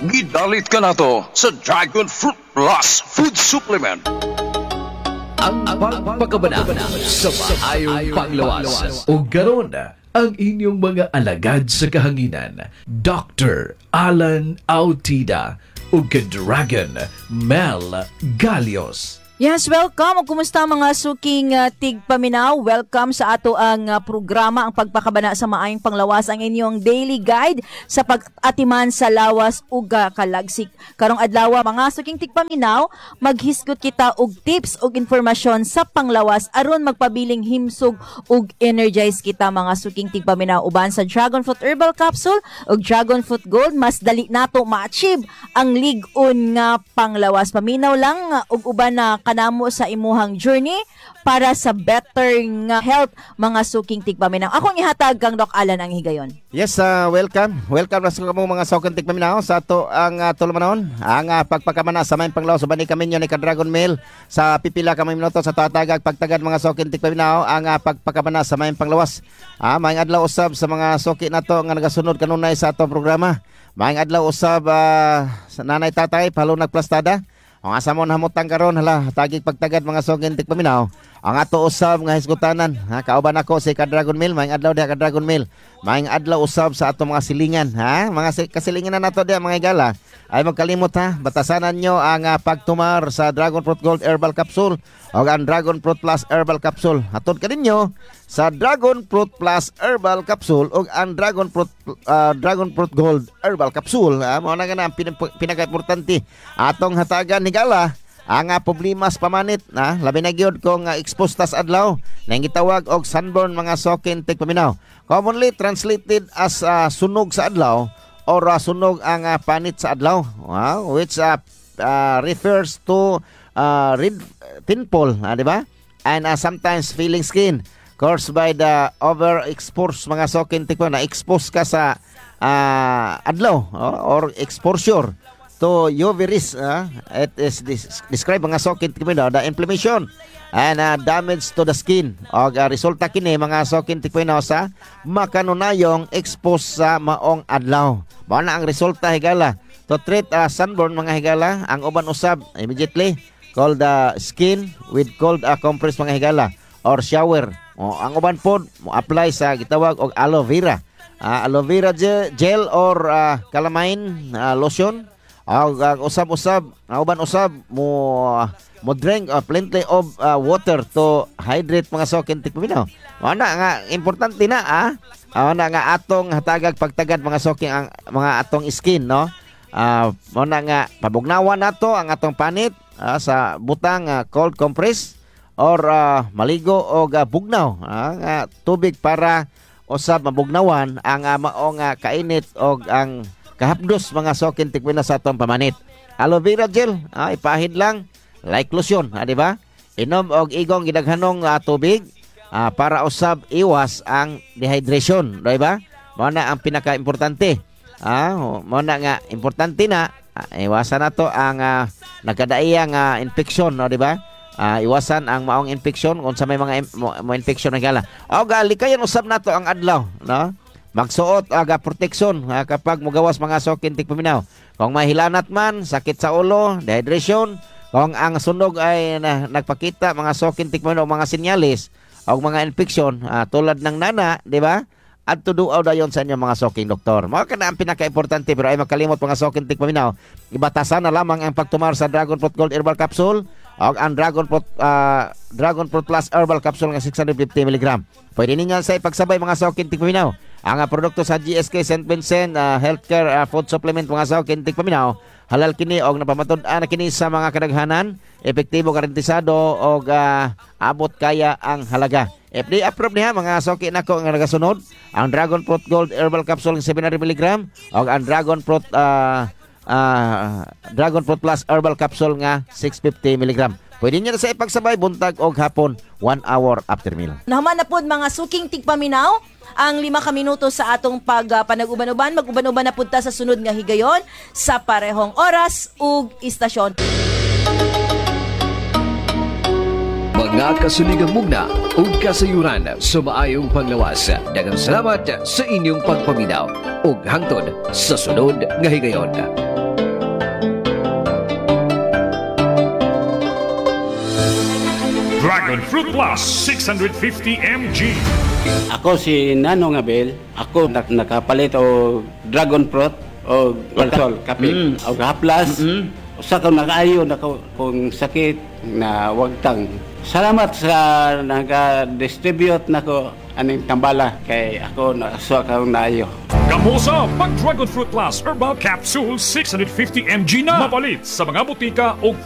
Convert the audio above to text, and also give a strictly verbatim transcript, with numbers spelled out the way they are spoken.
Gidalit ka na to sa Dragon Fruit Plus Food Supplement. Ang pagpakabana sa maayong panglawas. O garon ang inyong mga alagad sa kahanginan, Doctor Alan Autida o Dragon Mel Galios. Yes, welcome. O kumusta mga suking uh, tigpaminaw? Welcome sa ato ang uh, programa, ang pagpakabana sa maayong panglawas, ang inyong daily guide sa pag-atiman sa lawas ug uh, kalagsik. Karong adlaw mga suking tigpaminaw, maghisgot kita og tips ug informasyon sa panglawas aron magpabiling himsog ug energize kita mga suking tigpaminaw. Uban sa Dragon Fruit Herbal Capsule ug Dragon Fruit Gold, mas dali nato ma-achieve ang lig-on nga panglawas. Paminaw lang uh, ug uban na kanamo sa imuhang journey para sa better nga health mga suking tigpaminaw. Akong ihatag kang Doc Alan ang higayon. Yes, uh, welcome. Welcome na sa kamo mga suking tigpaminaw sa ato ang uh, tulumanon. Ang uh, pagpakamana sa maayong panglawas so bani kami nyo ni Dragon Mail sa pipila kami minuto sa tatagag pagtagad mga suking tigpaminaw ang uh, pagpakamana sa maayong panglawas. Ah, maayong adlaw usab sa mga suki nato nga nagasunod kanunay sa atong programa. Maayong adlaw usab uh, sa nanay tatay palo nagplastada. Ang asa mo namutang karon hala tagig pagtagad mga sugin tigpaminaw. Ang ato usab nga hisgutanan ha kauban ako si Dragon Mill, maayong adlaw diha Dragon Mill. Maayong adlaw usab sa ato mga silingan ha, mga kasilingan na nato diha mga igala. Ay magkalimot ha, batasanan nyo ang uh, pagtumar sa Dragon Fruit Gold Herbal Capsule o ang Dragon Fruit Plus Herbal Capsule. Hatod ka ninyo sa Dragon Fruit Plus Herbal Capsule o ang Dragon Fruit uh, Dragon Fruit Gold Herbal Capsule. Ha? Mao na nga na ang pin- pinaka-importante atong hatagan ni gala ang uh, problemas pamanit na labi na gyud kung uh, exposed tas adlaw nang gitawag og sunburn mga sokin tigpaminaw. Commonly translated as uh, sunog sa adlaw or uh, sunog ang uh, panit sa adlaw, wow, which uh, uh, refers to uh, red pimple, uh, di ba? And uh, sometimes feeling skin caused by the overexposed mga sokin tipo na expose ka sa uh, adlaw uh, or exposure to U V rays. Uh, it is dis- described mga sokin tipo na the inflammation and uh, damage to the skin o uh, resulta kini mga sokin tipo na sa makanunayong expose sa maong adlaw. Mao na ang resulta higala. To treat uh, sunburn mga higala, ang uban usab immediately called the uh, skin with cold uh, compress mga higala or shower. O, ang uban pod mo apply sa gitawag og aloe vera. Uh, aloe vera gel, gel or uh, calamine uh, lotion. Ang uh, usab-usab, ang uban usab mo uh, mo drink uh, plenty of uh, water to hydrate mga sokin tigpaminaw. Mao na nga importante na ah. Mao na nga atong hatagag pagtagad mga soking ang mga atong skin no. Ah, uh, mao na nga pabugnawan nato ang atong panit uh, sa butang uh, cold compress or uh, maligo og uh, bugnaw uh, nga tubig para usab mabugnawan ang uh, maong uh, kainit og ang kahapdos mga sokin tigpina sa atong pamanit. Aloe vera gel, ah, ipahid lang like lotion, ah, di ba? Inom og igong gidaghanong uh, tubig ah, para usab iwas ang dehydration, di ba? Mao na ang pinaka-importante. Ah, mao na nga importante na ah, iwasan nato ang uh, nagkadaiyang uh, infection, no, di ba? Ah, iwasan ang maong infection kung sa may mga im- mo, mo infection na gala. O gali kayan usab nato ang adlaw, no? Magsuot aga protection ha, kapag mugawas mga sokin tigpaminaw. Kung mahilanat man, sakit sa ulo, dehydration, kung ang sunog ay na, nagpakita mga sokin tigpaminaw mga sinyalis o mga infection uh, tulad ng nana, di ba? At tuduaw dayon sa inyo mga soking doktor. Mga ka na ang pinaka-importante pero ay makalimot mga sokin tigpaminaw. Ibatasan na lamang ang pagtumar sa Dragon Fruit Gold Herbal Capsule o ang Dragon Fruit uh, Dragon Fruit Plus Herbal Capsule nga six hundred fifty milligram. Pwede ninyo sa ipagsabay mga sokin tigpaminaw. Ang uh, produkto sa G S K Saint Vincent uh, Healthcare uh, Food Supplement mga sokin tigpaminaw. Halal kini og napamatud-an na kini sa mga kadaghanan, epektibo garantisado og uh, abot kaya ang halaga. F D A approved niya mga soki nako nga nagasunod ang Dragon Fruit Gold Herbal Capsule seven hundred milligram og ang Dragon Fruit uh, uh, Dragon Fruit Plus Herbal Capsule nga six hundred fifty milligram. Pwede niya na sa ipagsabay buntag og hapon one hour after meal. Naman na po mga suking tigpaminaw ang lima ka minuto sa atong pag uh, panag-uban-uban. Mag-uban-uban na punta sa sunod nga higayon sa parehong oras ug istasyon. Mga kasuligang mugna ug kasayuran sa maayong panglawas. Daghang salamat sa inyong pagpaminaw ug hangtod sa sunod nga higayon. Dragon Fruit Plus six hundred fifty milligrams. Ako si Nanong Abel. Ako nak nakapalit o dragon fruit o alcohol, kape, o haplas. Usa ka nakaayo na ko kung sakit na wagtang. Salamat sa naka-distribute nako aning tambala kay ako nakasuwa ka naayo. Gamosa pag Dragon Fruit Plus Herbal Capsule six hundred fifty milligrams na mapalit sa mga butika o